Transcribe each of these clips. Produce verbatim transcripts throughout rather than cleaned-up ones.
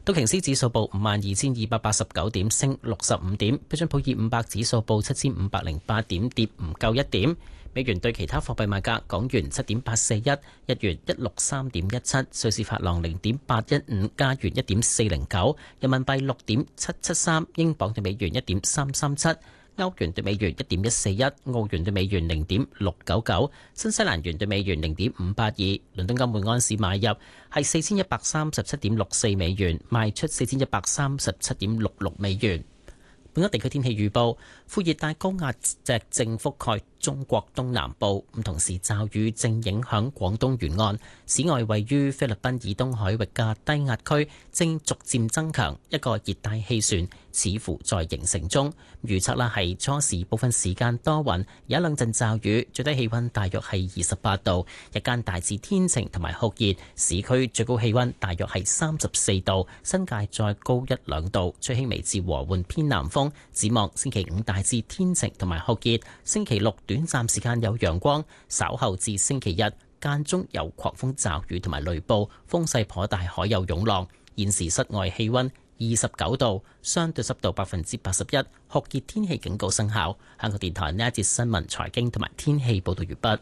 道瓊斯指數報五萬二千二百八十九點，升六十五點；標準普爾五百指數報七千五百零八點，跌唔夠一點。美元對其他貨幣賣價：港元七點八四一，日元一六三點一七，瑞士法郎零點八一五，加元一點四零九，人民幣六點七七三，英鎊對美元一點三三七。歐元對美元一點一四一，澳元對美元零點六九九，新西蘭元對美元零點五八二。倫敦金每安士買入係四千一百三十七點六四美元，賣出四千一百三十七點六六美元。本港地區天氣預報：副熱帶高壓脊正覆蓋中國東南部，咁同時驟雨正影響廣東沿岸。此外，位於菲律賓以東海域嘅低壓區正逐漸增強，一個熱帶氣旋似乎在形成中。預測啦係初時部分時間多雲，有一兩陣驟雨，最低氣温大約係二十八度，日間大致天晴同埋酷熱，市區最高氣温大約係三十四度，新界再高一兩度，吹輕微至和緩偏南風。展望星期五大致天晴同埋酷熱，星期六短暫時間有陽光，稍後至星期日間中有狂風驟雨同埋雷暴，風勢頗大，海有湧浪。現時室外氣温二十九度，相對濕度百分之八十一，酷熱天氣警告生效。香港電台呢一節新聞、財經同埋天氣報道完畢。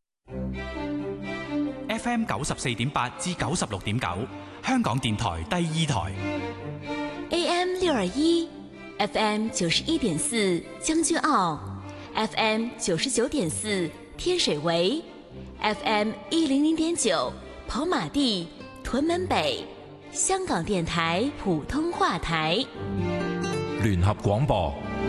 F M 九十四點八至九十六點九，香港電台第二台。 A M 六二一，F M 九十一點四，將軍澳。F M 九十九點四，天水圍 ；F M 一零零點九，跑馬地、屯門北。香港電台普通話台， 聯合廣播。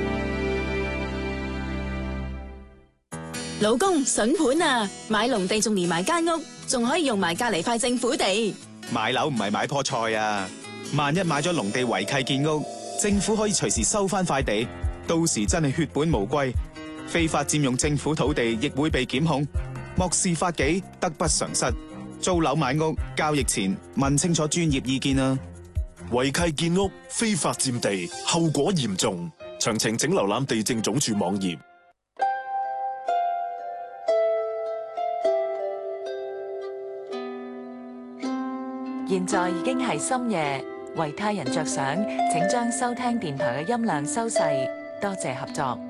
老公筍盤啊！買農地仲連埋間屋，仲可以用埋隔籬塊政府地。 買樓唔係買棵菜啊！萬一買咗農地違契建屋，政府可以隨時收翻塊地，到時真係血本無歸。非法佔用政府土地亦會被檢控，漠視法紀，得不償失。租樓買屋交易前問清楚專業意見啊！ 違契建屋、非法佔地，後果嚴重。詳情請瀏覽地政總署網頁。 現在已經係深夜，為他人着想，請將收聽電台嘅音量收細，多謝合作。